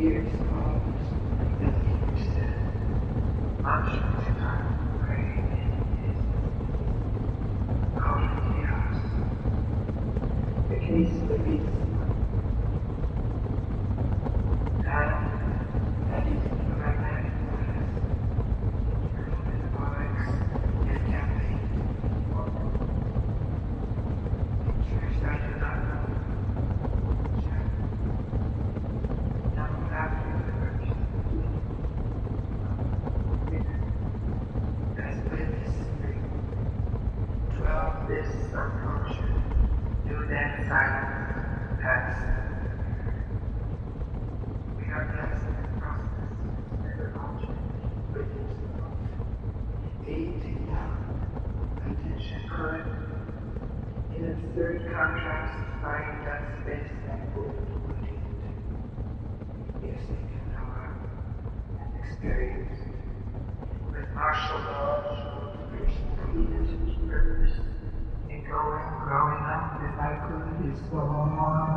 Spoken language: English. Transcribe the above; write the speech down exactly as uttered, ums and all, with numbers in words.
years paused, the leader said, much of time praying in his outer chaos. The case of the beast. And that is the magnetic glass. And the box is campaign. Pictures I do not know. This unconscious, new then silence, past. We are blessed in the process, never conscious, within self. Aging down, attention current, in absurd contrast, find that space that would wait. Yes, they can power and experience. With martial law, creation created purpose. Going, growing up, if I could, is so